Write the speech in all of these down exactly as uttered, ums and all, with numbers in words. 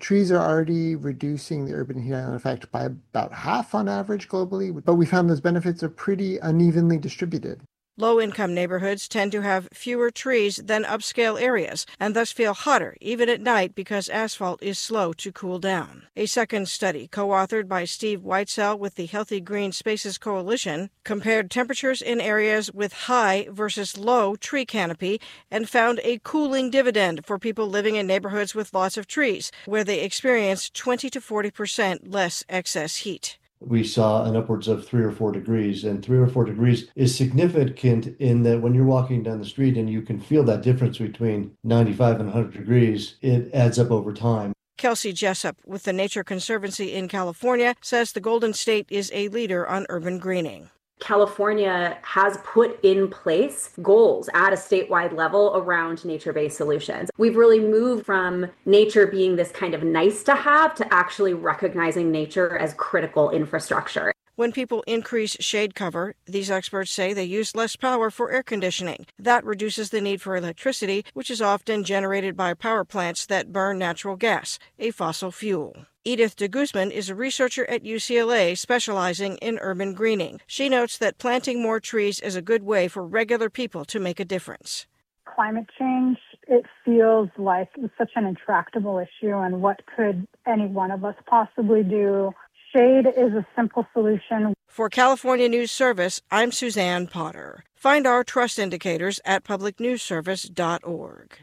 Trees are already reducing the urban heat island effect by about half on average globally, but we found those benefits are pretty unevenly distributed. Low-income neighborhoods tend to have fewer trees than upscale areas and thus feel hotter even at night because asphalt is slow to cool down. A second study, co-authored by Steve Whitesell with the Healthy Green Spaces Coalition, compared temperatures in areas with high versus low tree canopy and found a cooling dividend for people living in neighborhoods with lots of trees, where they experienced twenty to forty percent less excess heat. We saw an upwards of three or four degrees, and three or four degrees is significant in that when you're walking down the street and you can feel that difference between ninety-five and one hundred degrees, it adds up over time. Kelsey Jessup with the Nature Conservancy in California says the Golden State is a leader on urban greening. California has put in place goals at a statewide level around nature-based solutions. We've really moved from nature being this kind of nice to have to actually recognizing nature as critical infrastructure. When people increase shade cover, these experts say they use less power for air conditioning. That reduces the need for electricity, which is often generated by power plants that burn natural gas, a fossil fuel. Edith de Guzman is a researcher at U C L A specializing in urban greening. She notes that planting more trees is a good way for regular people to make a difference. Climate change, it feels like it's such an intractable issue, and what could any one of us possibly do? Shade is a simple solution. For California News Service, I'm Suzanne Potter. Find our trust indicators at public news service dot org.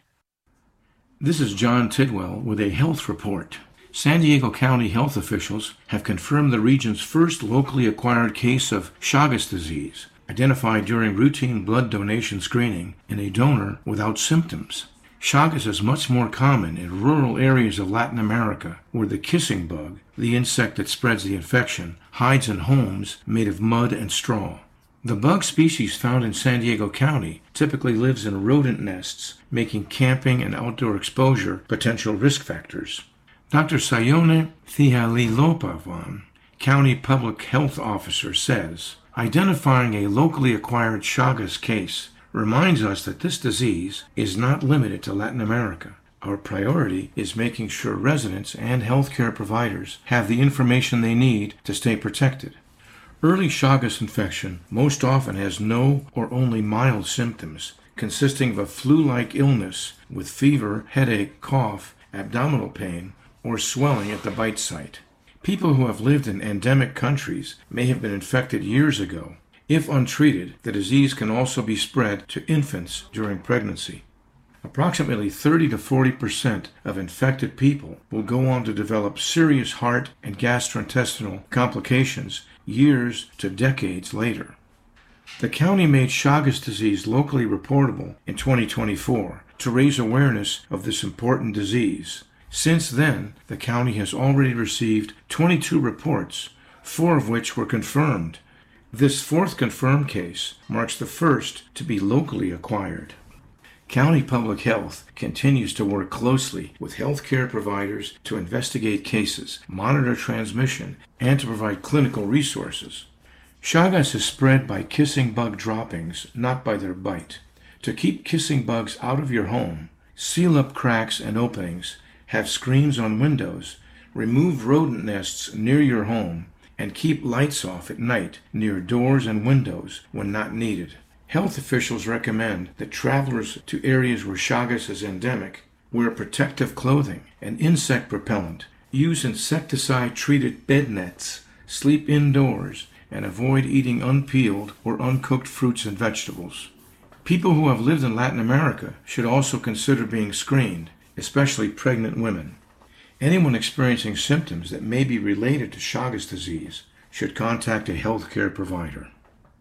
This is John Tidwell with a health report. San Diego County health officials have confirmed the region's first locally acquired case of Chagas disease, identified during routine blood donation screening in a donor without symptoms. Chagas is much more common in rural areas of Latin America, where the kissing bug, the insect that spreads the infection, hides in homes made of mud and straw. The bug species found in San Diego County typically lives in rodent nests, making camping and outdoor exposure potential risk factors. Doctor Sayone Thihalilopavan, County Public Health Officer, says, identifying a locally acquired Chagas case reminds us that this disease is not limited to Latin America. Our priority is making sure residents and healthcare providers have the information they need to stay protected. Early Chagas infection most often has no or only mild symptoms, consisting of a flu-like illness with fever, headache, cough, abdominal pain, or swelling at the bite site. People who have lived in endemic countries may have been infected years ago. If untreated, the disease can also be spread to infants during pregnancy. Approximately thirty to forty percent of infected people will go on to develop serious heart and gastrointestinal complications years to decades later. The county made Chagas disease locally reportable in twenty twenty-four to raise awareness of this important disease. Since then, the county has already received twenty-two reports, four of which were confirmed. This fourth confirmed case marks the first to be locally acquired. County Public Health continues to work closely with healthcare providers to investigate cases, monitor transmission, and to provide clinical resources. Chagas is spread by kissing bug droppings, not by their bite. To keep kissing bugs out of your home, seal up cracks and openings, have screens on windows, remove rodent nests near your home, and keep lights off at night near doors and windows when not needed. Health officials recommend that travelers to areas where Chagas is endemic wear protective clothing and insect repellent, use insecticide-treated bed nets, sleep indoors, and avoid eating unpeeled or uncooked fruits and vegetables. People who have lived in Latin America should also consider being screened, especially pregnant women. Anyone experiencing symptoms that may be related to Chagas disease should contact a healthcare provider.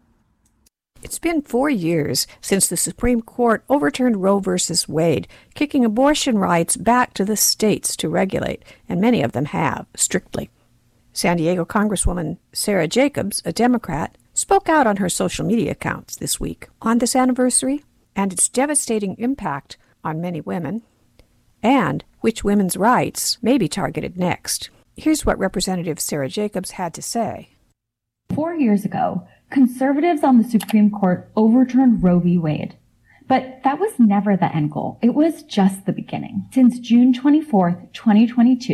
It's been four years since the Supreme Court overturned Roe v. Wade, kicking abortion rights back to the states to regulate, and many of them have, strictly. San Diego Congresswoman Sarah Jacobs, a Democrat, spoke out on her social media accounts this week on this anniversary and its devastating impact on many women, and which women's rights may be targeted next. Here's what Representative Sarah Jacobs had to say. Four years ago, conservatives on the Supreme Court overturned Roe v. Wade. But that was never the end goal. It was just the beginning. Since June twenty-fourth, twenty twenty-two,